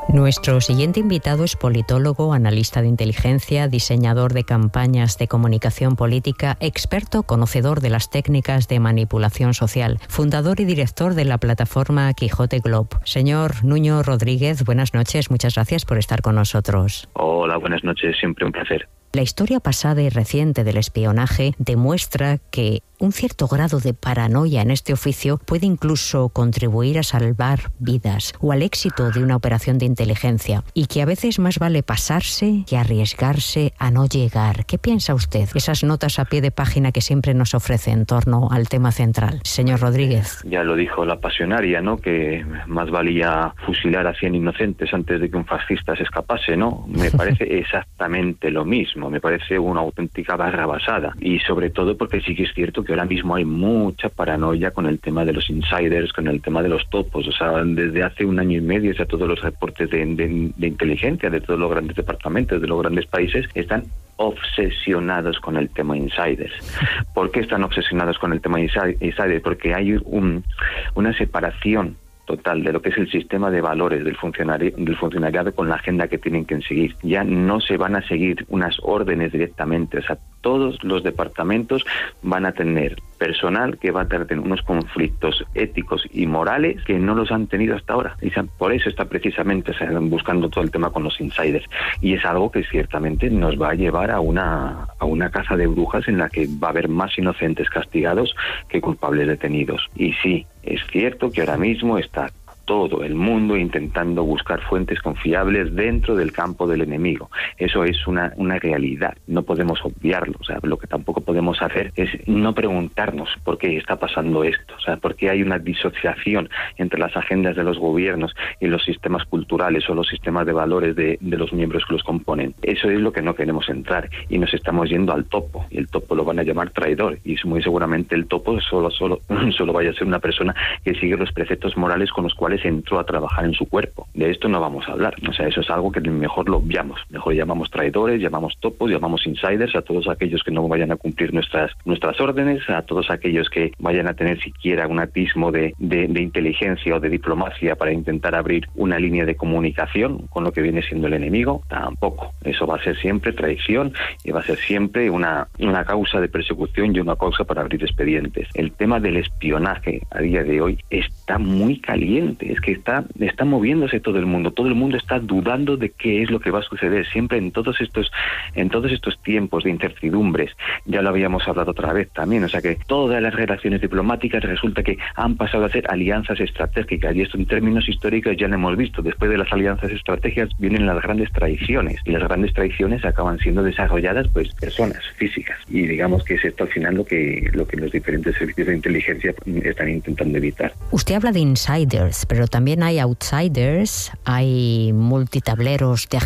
Nuestro siguiente invitado es politólogo, analista de inteligencia, diseñador de campañas de comunicación política, experto conocedor de las técnicas de manipulación social, fundador y director de la plataforma Quijote Globe. Señor Nuño Rodríguez, buenas noches, muchas gracias por estar con nosotros. Hola, buenas noches, siempre un placer. La historia pasada y reciente del espionaje demuestra que un cierto grado de paranoia en este oficio puede incluso contribuir a salvar vidas o al éxito de una operación de inteligencia, y que a veces más vale pasarse que arriesgarse a no llegar. ¿Qué piensa usted? Esas notas a pie de página que siempre nos ofrece en torno al tema central. Señor Rodríguez. Ya lo dijo la pasionaria, ¿no? Que más valía fusilar a 100 inocentes antes de que un fascista se escapase, ¿no? Me parece exactamente lo mismo. Me parece una auténtica barrabasada. Y sobre todo porque sí que es cierto que ahora mismo hay mucha paranoia con el tema de los insiders, con el tema de los topos. O sea, desde hace un año y medio ya todos los reportes de inteligencia de todos los grandes departamentos, de los grandes países, están obsesionados con el tema insiders. ¿Por qué están obsesionados con el tema insiders? Porque hay una separación total de lo que es el sistema de valores del funcionariado con la agenda que tienen que seguir. Ya no se van a seguir unas órdenes directamente, o sea, todos los departamentos van a tener personal que va a tener unos conflictos éticos y morales que no los han tenido hasta ahora. Y por eso está precisamente buscando todo el tema con los insiders. Y es algo que ciertamente nos va a llevar a una caza de brujas en la que va a haber más inocentes castigados que culpables detenidos. Y sí, es cierto que ahora mismo está todo el mundo intentando buscar fuentes confiables dentro del campo del enemigo. Eso es una realidad, no podemos obviarlo. O sea, lo que tampoco podemos hacer es no preguntarnos por qué está pasando esto, o sea, por qué hay una disociación entre las agendas de los gobiernos y los sistemas culturales o los sistemas de valores de los miembros que los componen. Eso es lo que no queremos entrar, y nos estamos yendo al topo, y el topo lo van a llamar traidor, y muy seguramente el topo solo vaya a ser una persona que sigue los preceptos morales con los cuales entró a trabajar en su cuerpo. De esto no vamos a hablar. O sea, eso es algo que mejor lo obviamos. Mejor llamamos traidores, llamamos topos, llamamos insiders a todos aquellos que no vayan a cumplir nuestras órdenes, a todos aquellos que vayan a tener siquiera un atismo de inteligencia o de diplomacia para intentar abrir una línea de comunicación con lo que viene siendo el enemigo. Tampoco. Eso va a ser siempre traición y va a ser siempre una causa de persecución y una causa para abrir expedientes. El tema del espionaje a día de hoy está muy caliente. Es que está moviéndose todo el mundo está dudando de qué es lo que va a suceder siempre en todos estos tiempos de incertidumbres. Ya lo habíamos hablado otra vez también, o sea que todas las relaciones diplomáticas resulta que han pasado a ser alianzas estratégicas, y esto en términos históricos ya lo hemos visto. Después de las alianzas estratégicas vienen las grandes traiciones, y las grandes traiciones acaban siendo desarrolladas pues personas físicas, y digamos que es esto al final lo que los diferentes servicios de inteligencia están intentando evitar. Usted habla de insiders, pero también hay outsiders, hay multitableros de